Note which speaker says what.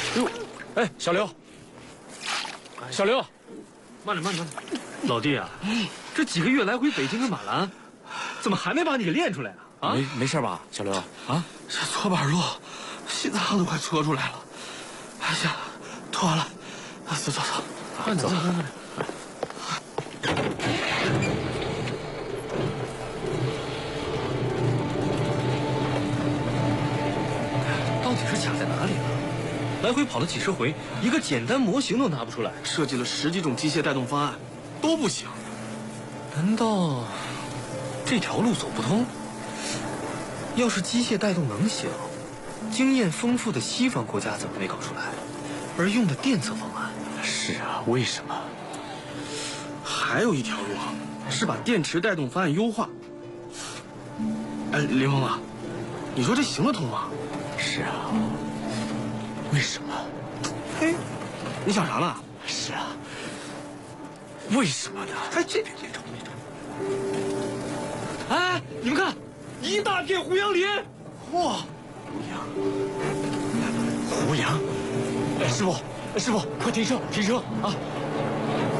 Speaker 1: 哟，哎，小刘，小刘，
Speaker 2: 慢点，老弟啊，这几个月来回北京跟马兰，怎么还没把你给练出来啊？
Speaker 1: 没事吧，小刘？啊，
Speaker 3: 这搓板路，心脏都快搓出来了。哎呀，脱完了，走，
Speaker 2: 慢点。到底是卡在哪里了？来回跑了几十回，一个简单模型都拿不出来。
Speaker 3: 设计了10几种机械带动方案，都不行。
Speaker 2: 难道这条路走不通？要是机械带动能行，经验丰富的西方国家怎么没搞出来？而用的电测方案？
Speaker 1: 是啊，为什么？
Speaker 3: 还有一条路是把电池带动方案优化。哎，林峰啊，你说这行得通吗？
Speaker 1: 是啊，为什么？
Speaker 3: 嘿，你想啥了？
Speaker 1: 是啊，为什么呢？
Speaker 3: 哎，这别吵。
Speaker 2: 哎，你们看，一大片胡杨林！
Speaker 3: 哇，
Speaker 1: 胡杨，哎，师傅，快停车啊！